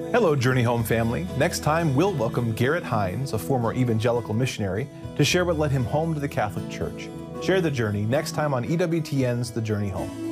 Hello, Journey Home family. Next time, we'll welcome Garrett Hines, a former evangelical missionary, to share what led him home to the Catholic Church. Share the journey next time on EWTN's The Journey Home.